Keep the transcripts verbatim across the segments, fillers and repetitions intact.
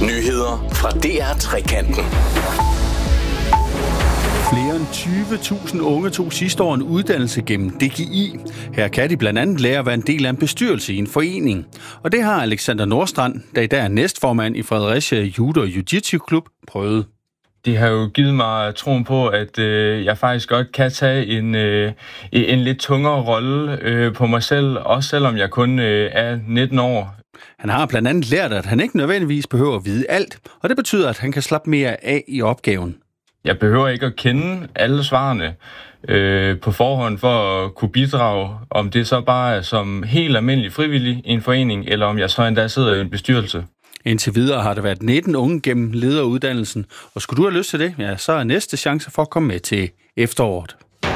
Nyheder fra D R Trekanten. Flere end tyve tusind unge tog sidste år en uddannelse gennem D G I. Her kan de blandt andet lære at være en del af en bestyrelse i en forening. Og det har Alexander Nordstrand, der i dag er næstformand i Fredericia Judo og Jiu-Jitsu Klub, prøvet. Det har jo givet mig troen på, at øh, jeg faktisk godt kan tage en, øh, en lidt tungere rolle øh, på mig selv, også selvom jeg kun øh, er nitten år. Han har blandt andet lært, at han ikke nødvendigvis behøver at vide alt, og det betyder, at han kan slappe mere af i opgaven. Jeg behøver ikke at kende alle svarene øh, på forhånd for at kunne bidrage, om det så bare er som helt almindelig frivillig i en forening, eller om jeg så endda sidder i en bestyrelse. Indtil videre har der været nitten unge gennem lederuddannelsen, og skulle du have lyst til det, ja, så er næste chance for at komme med til efteråret.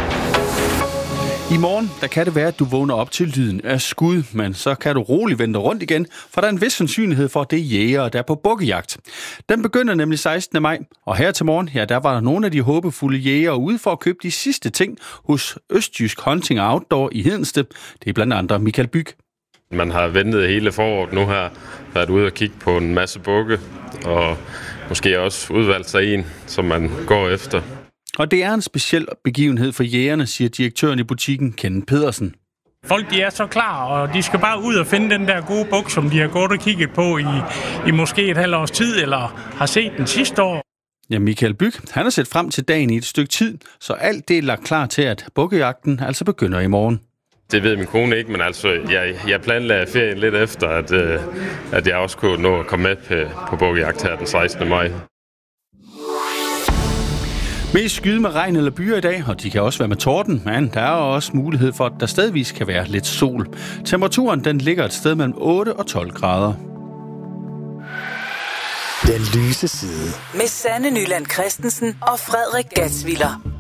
I morgen, der kan det være, at du vågner op til lyden af skud, men så kan du roligt vende rundt igen, for der er en vis sandsynlighed for, at det er jægere, der er på bukkejagt. Den begynder nemlig sekstende maj, og her til morgen, ja, der var der nogle af de håbefulde jægere ude for at købe de sidste ting hos Østjysk Hunting Outdoor i Hedensted. Det er blandt andre Michael Byg. Man har ventet hele foråret nu her, været ude og kigge på en masse bukke, og måske også udvalgt sig en, som man går efter. Og det er en speciel begivenhed for jægerne, siger direktøren i butikken, Kenneth Pedersen. Folk de er så klar, og de skal bare ud og finde den der gode buk, som de har gået og kigget på i, i måske et halvt års tid, eller har set den sidste år. Ja, Michael Byg, han har set frem til dagen i et stykke tid, så alt det er lagt klar til, at bukkejagten altså begynder i morgen. Det ved min kone ikke, men altså, jeg, jeg planlagde ferien lidt efter, at, øh, at jeg også kunne nå at komme med på, på bukkejagt her den sekstende maj. Mest skyde med regn eller byer i dag, og de kan også være med torden, men der er også mulighed for, at der stadigvis kan være lidt sol. Temperaturen den ligger et sted mellem otte og tolv grader. Den lyse side. Med Sanne Nyland Christensen og Frederik Gatsviller.